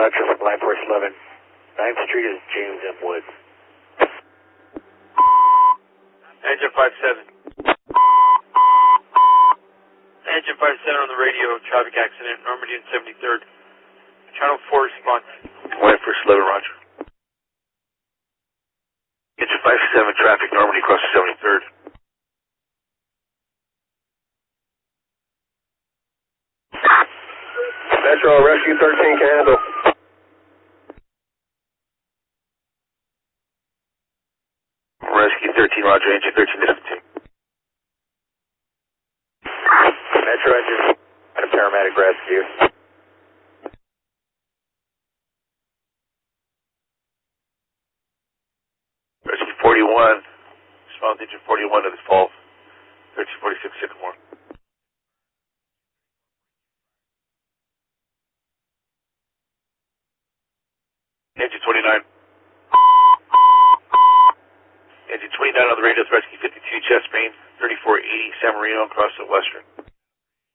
vector from Line Force 11. 9th Street is James M. Woods. Engine 57. Engine 57 on the radio, traffic accident, Normandy and 73rd. Channel 4 response. Line Force 11, roger. Engine 57, traffic, Normandy across the 73rd. Metro, Rescue 13 can handle. Rescue 13, roger, engine 13 to 15. Metro engine, and a paramedic rescue. Rescue 41, response engine 41 to this fall, 1346 Sycamore. Engine 29. Engine 29 on the radio, Rescue 52, chest main, 3480 San Marino across the Western.